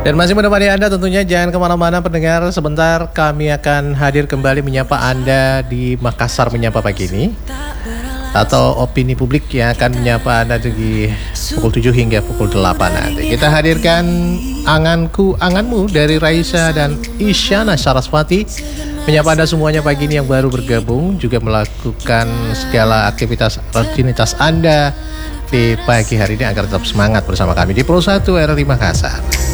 Dan masih menemani Anda tentunya, jangan kemana-mana pendengar. Sebentar kami akan hadir kembali menyapa Anda di Makassar Menyapa pagi ini, atau opini publik yang akan menyapa Anda di pukul 7 hingga pukul 8 nanti. Kita hadirkan Anganku Anganmu dari Raisa dan Isyana Saraswati, menyapa Anda semuanya pagi ini yang baru bergabung, juga melakukan segala aktivitas rutinitas Anda di pagi hari ini agar tetap semangat bersama kami di Pro 1 RRI Makassar.